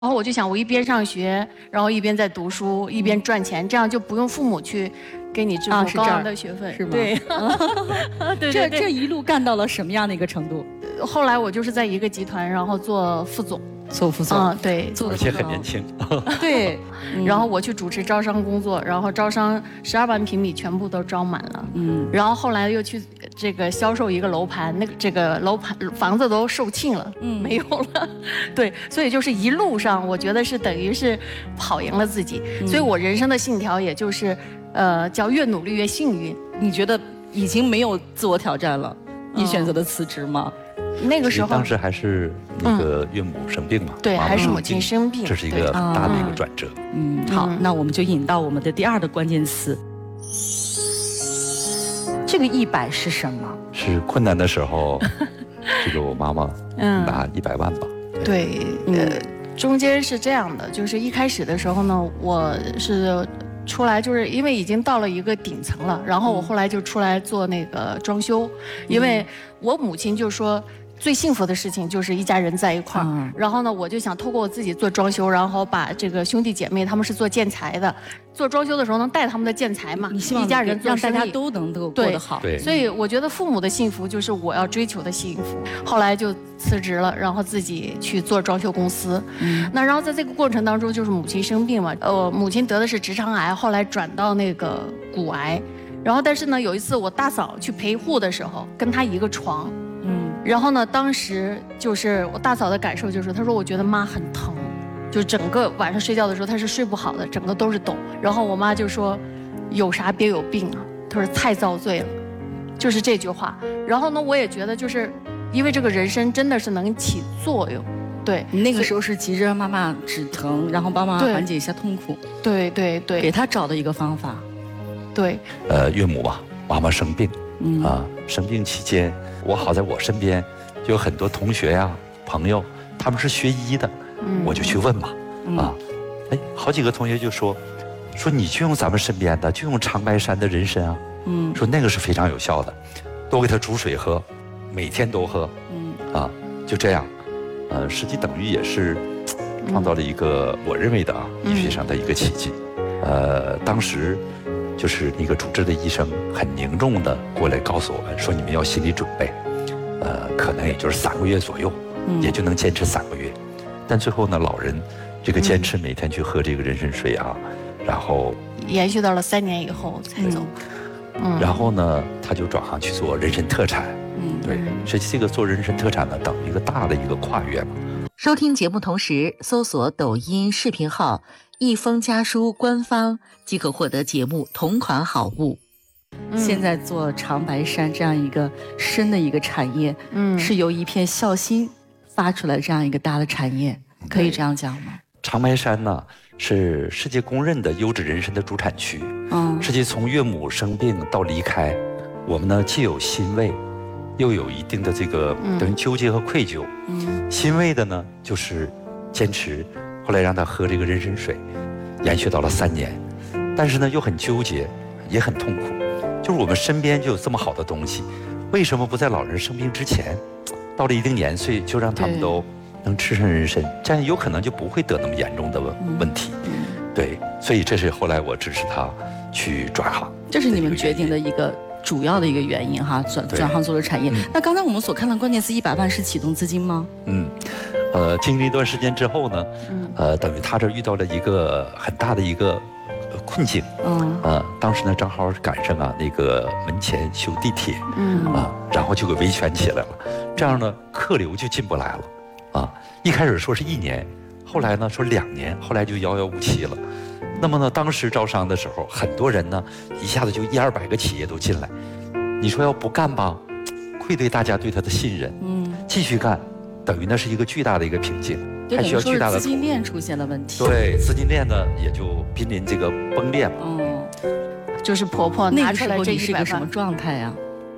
然后我就想，我一边上学，然后一边在读书，一边赚钱，这样就不用父母去给你支付高昂的学费， 是吗？ 对，对。 这一路干到了什么样的一个程度？ 后来我就是在一个集团，然后做副总。 做副总， 对， 而且很年轻。 对，然后我去主持招商工作，然后招商12万平米全部都招满了。然后后来又去这个销售一个楼盘，这个楼盘房子都售罄了，没有了。对，所以就是一路上，我觉得是等于是跑赢了自己。所以我人生的信条也就是，叫越努力越幸运。 你觉得已经没有自我挑战了，你选择的辞职吗？ 那个时候， 当时还是那个岳母生病嘛， 对，还是母亲生病， 这是一个很大的一个转折。 好，那我们就引到我们的第2个关键词。这个100是什么？ 是困难的时候，这个我妈妈拿100万吧。 对，中间是这样的，就是一开始的时候呢，我是出来，就是因为已经到了一个顶层了，然后我后来就出来做那个装修，因为我母亲就说最幸福的事情就是一家人在一块儿。然后呢，我就想透过我自己做装修，然后把这个兄弟姐妹他们是做建材的，做装修的时候能带他们的建材嘛， 你希望一家人让大家都能够过得好。 对， 所以我觉得父母的幸福就是我要追求的幸福。后来就辞职了，然后自己去做装修公司。那然后在这个过程当中，就是母亲生病嘛，母亲得的是直肠癌，后来转到那个骨癌。然后但是呢，有一次我大嫂去陪护的时候，跟她一个床。然后呢，当时就是我大嫂的感受就是，她说我觉得妈很疼，就整个晚上睡觉的时候她是睡不好的，整个都是抖。然后我妈就说，有啥别有病啊，她说太遭罪了，就是这句话。然后呢，我也觉得就是因为这个人参真的是能起作用。对， 你那个时候是急着让妈妈止疼，然后帮妈妈缓解一下痛苦。 对， 给她找的一个方法。 对， 岳母吧，妈妈生病，生病期间，我好在我身边就有很多同学呀、朋友，他们是学医的，我就去问嘛，好几个同学就说你就用咱们身边的，就用长白山的人参啊，说那个是非常有效的，多给他煮水喝，每天都喝，就这样，实际等于也是创造了一个我认为的医学上的一个奇迹，当时。就是那个主治的医生很凝重的过来告诉我们说，你们要心理准备，可能也就是3个月左右，也就能坚持3个月。但最后呢，老人这个坚持每天去喝这个人参水啊，然后延续到了3年以后才走。 然后呢，他就转行去做人参特产。对，实际这个做人参特产呢，等于一个大的一个跨越嘛。 收听节目同时搜索抖音视频号一封家书官方即可获得节目同款好物。 现在做长白山这样一个深的一个产业，是由一片孝心发出来这样一个大的产业，可以这样讲吗？ 长白山呢是世界公认的优质人参的主产区。实际从岳母生病到离开，我们呢既有欣慰，又有一定的这个等于纠结和愧疚。欣慰的呢就是坚持。后来让他喝这个人参水，延续到了3年，但是呢又很纠结，也很痛苦。就是我们身边就有这么好的东西，为什么不在老人生病之前，到了一定年岁就让他们都能吃上人参，这样有可能就不会得那么严重的问题。对，所以这是后来我支持他去转行， 这是你们决定的一个主要的一个原因哈，转行做了产业。那刚才我们所看的关键词100万是启动资金吗？ 经历一段时间之后呢，等于他这遇到了一个很大的一个困境。当时呢正好赶上那个门前修地铁，然后就给维权起来了，这样呢客流就进不来了，一开始说是1年，后来呢说2年，后来就遥遥无期了。那么呢，当时招商的时候，很多人呢一下子就100-200个企业都进来，你说要不干吧，愧对大家对他的信任，继续干。等于那是一个巨大的一个瓶颈，还需要巨大的资金链出现了问题。 对，资金链呢也就濒临这个崩裂嘛。 就是婆婆拿出来这100万。 那个时候你是个什么状态呀？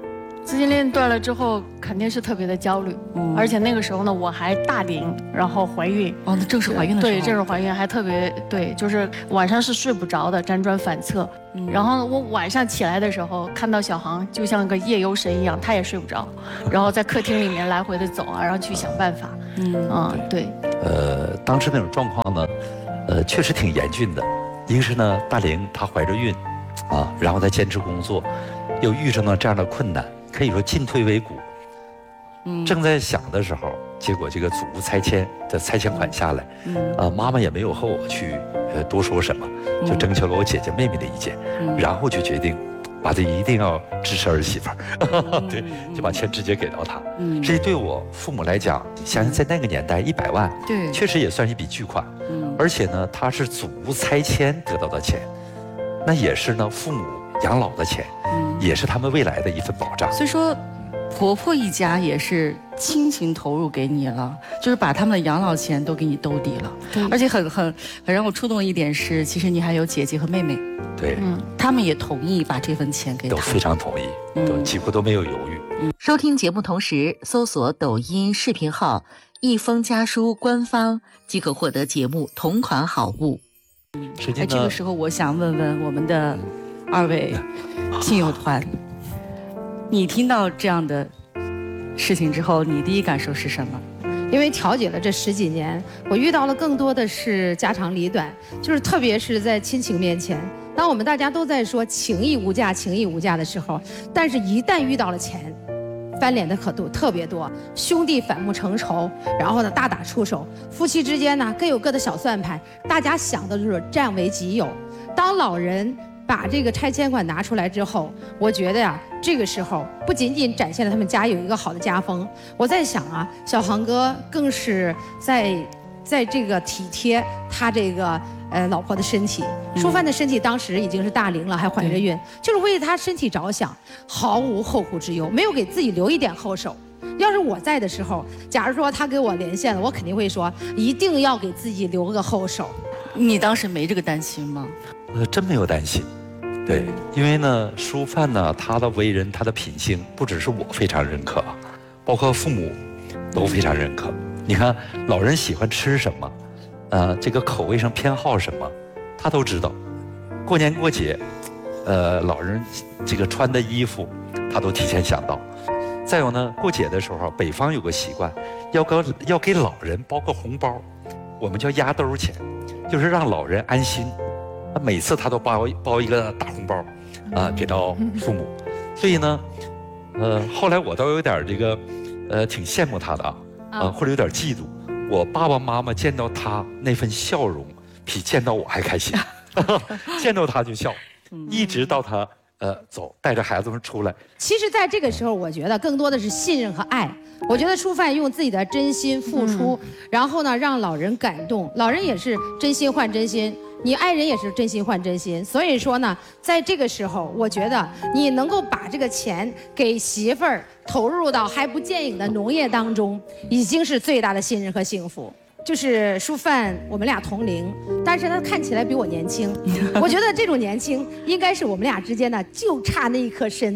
资金链断了之后，肯定是特别的焦虑，而且那个时候呢，我还大龄，然后怀孕。 哦，那正是怀孕的时候。 对，正是怀孕，还特别对，就是晚上是睡不着的，辗转反侧。然后我晚上起来的时候，看到小航就像个夜游神一样，他也睡不着，然后在客厅里面来回的走啊，然后去想办法。对。 当时那种状况呢，确实挺严峻的。一个是呢，大龄她怀着孕，然后再坚持工作，又遇上了这样的困难。可以说进退维谷，正在想的时候，结果这个祖屋拆迁的拆迁款下来，妈妈也没有和我去多说什么，就征求了我姐姐妹妹的意见，然后就决定把这一定要支持儿媳妇儿，对，就把钱直接给到她。这对我父母来讲，想想在那个年代100万， 对， 确实也算是一笔巨款，而且呢，它是祖屋拆迁得到的钱，那也是呢父母养老的钱。也是他们未来的一份保障。 所以说，婆婆一家也是亲情投入给你了，就是把他们的养老钱都给你兜底了。而且很让我触动的一点是，其实你还有姐姐和妹妹。 对， 他们也同意把这份钱给他。 都非常同意，都几乎都没有犹豫。 收听节目同时搜索抖音视频号“一封家书官方”，即可获得节目同款好物。 实际呢， 这个时候我想问问我们的2位亲友团，你听到这样的事情之后，你第一感受是什么？ 因为调解了这10几年，我遇到了更多的是家长里短，就是特别是在亲情面前，当我们大家都在说情义无价，情义无价的时候，但是一旦遇到了钱，翻脸的可度特别多，兄弟反目成仇，然后呢大打出手，夫妻之间呢各有各的小算盘，大家想的就是占为己有。当老人把这个拆迁款拿出来之后，我觉得呀，这个时候不仅仅展现了他们家有一个好的家风，我在想啊，小航哥更是在这个体贴他这个老婆的身体。淑范的身体当时已经是大龄了，还怀着孕，就是为他身体着想，毫无后顾之忧，没有给自己留一点后手。要是我在的时候，假如说他给我连线了，我肯定会说一定要给自己留个后手。 你当时没这个担心吗？ 真没有担心，对，因为呢，淑范呢，他的为人，他的品性，不只是我非常认可，包括父母都非常认可。你看，老人喜欢吃什么，这个口味上偏好什么，他都知道。过年过节，老人这个穿的衣服，他都提前想到。再有呢，过节的时候，北方有个习惯，要给老人包个红包，我们叫压兜钱，就是让老人安心。每次他都包一个大红包，给到父母。所以呢，后来我都有点这个，挺羡慕他的或者有点嫉妒。我爸爸妈妈见到他那份笑容，比见到我还开心，见到他就笑，一直到他走，带着孩子们出来。 其实，在这个时候，我觉得更多的是信任和爱。我觉得淑范用自己的真心付出，然后呢，让老人感动，老人也是真心换真心。你爱人也是真心换真心，所以说呢，在这个时候，我觉得你能够把这个钱给媳妇儿投入到还不见影的农业当中，已经是最大的信任和幸福。就是淑范，我们俩同龄，但是他看起来比我年轻。我觉得这种年轻，应该是我们俩之间呢，就差那一颗参。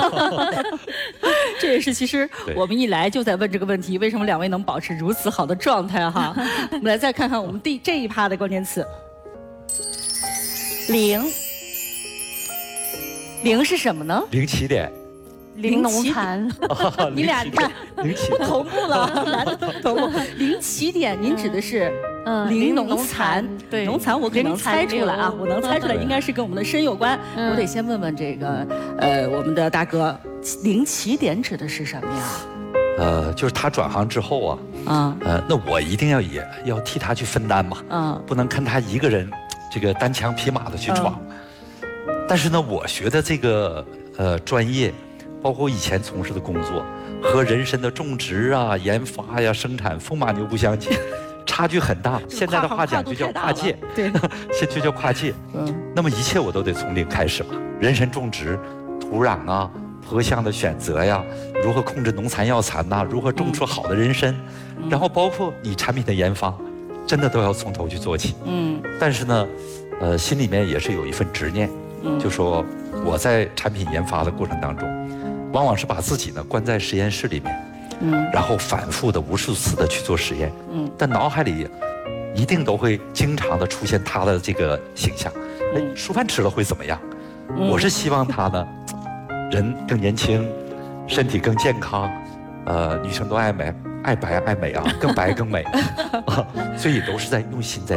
这也是其实我们一来就在问这个问题，为什么2位能保持如此好的状态哈？我们来再看看我们这一趴的关键词。零是什么呢？ 零起点。 零农残， 你俩看不同步了，男的同步。零起点，您指的是零农残？ 对， 农残我可能猜出来啊，我能猜出来，应该是跟我们的身有关。我得先问问这个我们的大哥，零起点指的是什么呀？ 就是他转行之后那我一定也要替他去分担嘛，不能看他一个人这个单枪匹马的去闯。但是呢，我学的这个专业，包括以前从事的工作，和人参的种植研发呀、生产风马牛不相及，差距很大。现在的话讲就叫跨界， 对， 现在就叫跨界。那么一切我都得从零开始嘛，人参种植、土壤坡向的选择呀，如何控制农残药残如何种出好的人参，然后包括你产品的研发，真的都要从头去做起。但是呢，心里面也是有一份执念，就说我在产品研发的过程当中， 往往是把自己呢关在实验室里面，然后反复的无数次的去做实验，但脑海里一定都会经常的出现他的这个形象。哎，舒帆吃了会怎么样？我是希望他呢，人更年轻，身体更健康，女生都爱美，爱白爱美啊，更白更美，所以都是在用心在